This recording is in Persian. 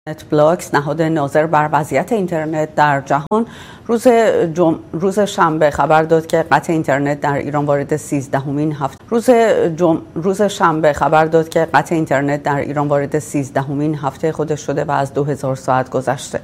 نتبلاکس، نهاد ناظر بر وضعیت اینترنت در جهان، روز شنبه خبر داد که قطع اینترنت در ایران وارد 13مین هفته خودش شده و از 2000 ساعت گذشته.